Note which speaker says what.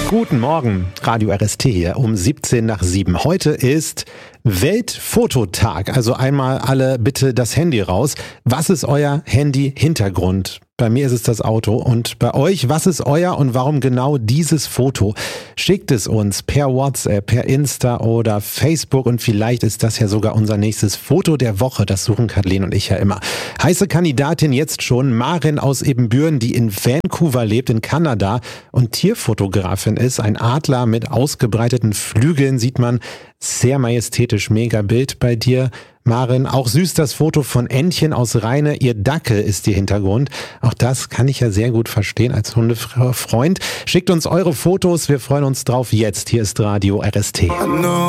Speaker 1: Guten Morgen, Radio RST hier um 7:17. Heute ist Weltfototag. Also einmal alle bitte das Handy raus. Was ist euer Handy-Hintergrund? Bei mir ist es das Auto. Und bei euch, was ist euer und warum genau dieses Foto? Schickt es uns per WhatsApp, per Insta oder Facebook und vielleicht ist das ja sogar unser nächstes Foto der Woche. Das suchen Kathleen und ich ja immer. Heiße Kandidatin jetzt schon, Maren aus Ebenbüren, die in Vancouver lebt, in Kanada und Tierfotografin ist. Ein Adler mit ausgebreiteten Flügeln sieht man. Sehr majestätisch, mega Bild bei dir, Maren. Auch süß das Foto von Entchen aus Rheine. Ihr Dackel ist ihr Hintergrund. Auch das kann ich ja sehr gut verstehen als Hundefreund. Schickt uns eure Fotos, wir freuen uns drauf. Jetzt, hier ist Radio RST.